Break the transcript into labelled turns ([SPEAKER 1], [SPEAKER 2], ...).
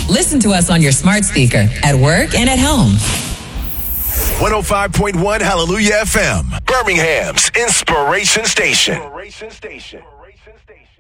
[SPEAKER 1] Listen to us on your smart speaker, at work and at home.
[SPEAKER 2] 105.1 Hallelujah FM, Birmingham's Inspiration Station.